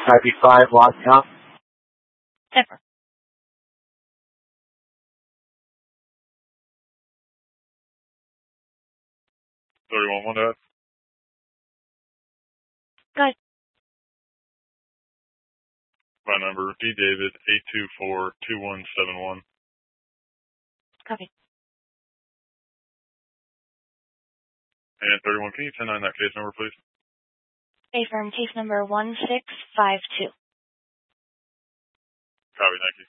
IP5, lock count. 10-4. 31 1 Dad. Go ahead. My number, D David 824-2171. Copy. And 31, can you 10-9 that case number, please? Affirm, case number 1652. Copy, thank you.